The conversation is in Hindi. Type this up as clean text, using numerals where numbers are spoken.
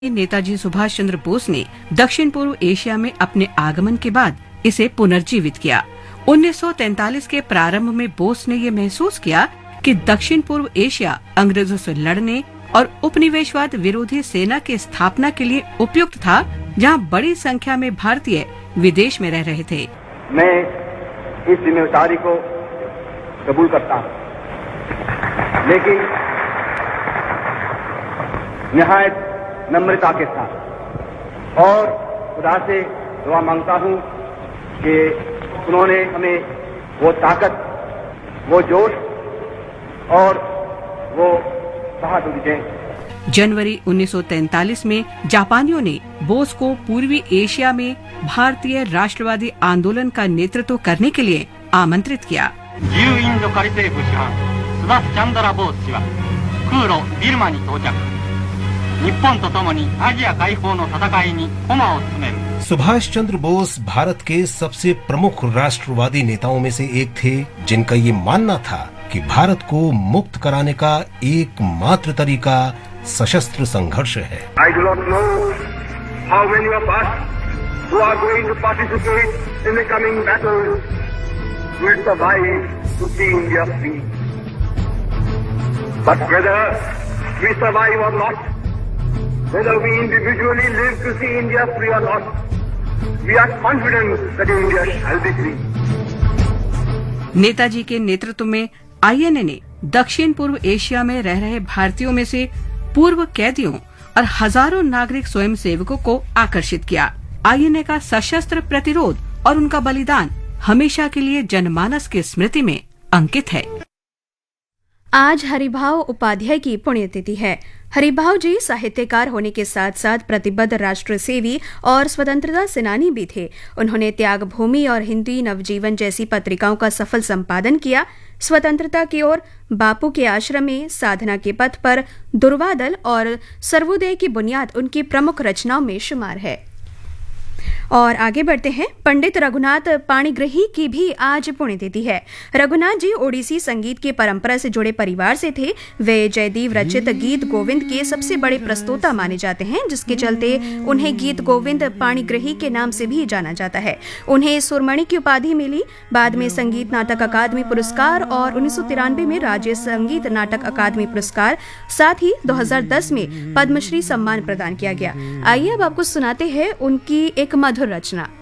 नेताजी सुभाष चंद्र बोस ने दक्षिण पूर्व एशिया में अपने आगमन के बाद इसे पुनर्जीवित किया। 1943 के प्रारंभ में बोस ने ये महसूस किया कि दक्षिण पूर्व एशिया अंग्रेजों से लड़ने और उपनिवेशवाद विरोधी सेना की स्थापना के लिए उपयुक्त था, जहां बड़ी संख्या में भारतीय विदेश में रह रहे थे। मैं इस जिम्मेदारी को कबूल करता हूं, लेकिन निहायत नम्रता के साथ, और खुदा से दुआ मांगता हूं कि उन्होंने हमें वो ताकत, वो जोश और वो बहादुरी दें। जनवरी 1943 में जापानियों ने बोस को पूर्वी एशिया में भारतीय राष्ट्रवादी आंदोलन का नेतृत्व करने के लिए आमंत्रित किया। सुभाष चंद्र बोस भारत के सबसे प्रमुख राष्ट्रवादी नेताओं में से एक थे, जिनका ये मानना था कि भारत को मुक्त कराने का एकमात्र तरीका सशस्त्र संघर्ष है। I do not know how many of us who are going to participate in the coming battle will survive to see India free. But whether we survive or not, whether we individually live to see India free or not, we are confident that India shall be free. Netaji के नेतृत्व में आईएनए ने दक्षिण पूर्व एशिया में रह रहे भारतीयों में से पूर्व कैदियों और हजारों नागरिक स्वयंसेवकों को आकर्षित किया। आईएनए का सशस्त्र प्रतिरोध और उनका बलिदान हमेशा के लिए जनमानस की स्मृति में अंकित है। आज हरिभाव उपाध्याय की पुण्यतिथि है। हरिभाव जी साहित्यकार होने के साथ साथ प्रतिबद्ध राष्ट्र सेवी और स्वतंत्रता सेनानी भी थे। उन्होंने त्याग भूमि और हिंदी नवजीवन जैसी पत्रिकाओं का सफल संपादन किया। स्वतंत्रता की ओर, बापू के आश्रम में, साधना के पथ पर, दुर्वादल और सर्वोदय की बुनियाद उनकी प्रमुख रचनाओं में शुमार है। और आगे बढ़ते हैं। पंडित रघुनाथ पाणिग्रही की भी आज पुण्यतिथि है। रघुनाथ जी ओडिसी संगीत की परंपरा से जुड़े परिवार से थे। वे जयदेव रचित गीत गोविंद के सबसे बड़े प्रस्तोता माने जाते हैं, जिसके चलते उन्हें गीत गोविंद पाणिग्रही के नाम से भी जाना जाता है। उन्हें सुरमणि की उपाधि मिली। बाद में संगीत नाटक अकादमी पुरस्कार और 1993 में राज्य संगीत नाटक अकादमी पुरस्कार, साथ ही 2010 में पद्मश्री सम्मान प्रदान किया गया। आइए अब आपको सुनाते हैं उनकी एक मधुर रचना।